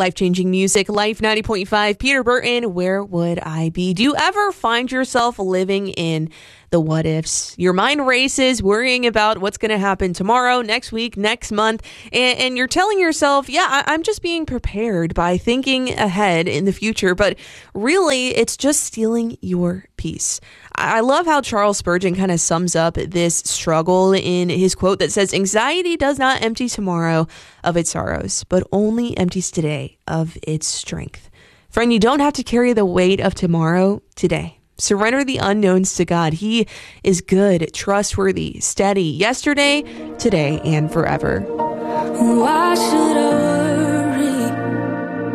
Life-changing music, Life 90.5, Peter Burton, Where Would I Be? Do you ever find yourself living in the what ifs? Your mind races, worrying about what's going to happen tomorrow, next week, next month, and you're telling yourself, I'm just being prepared by thinking ahead in the future, but really, it's just stealing your peace. I love how Charles Spurgeon kind of sums up this struggle in his quote that says, "Anxiety does not empty tomorrow of its sorrows, but only empties today of its strength." Friend, you don't have to carry the weight of tomorrow today. Surrender the unknowns to God. He is good, trustworthy, steady, yesterday, today, and forever. Why should I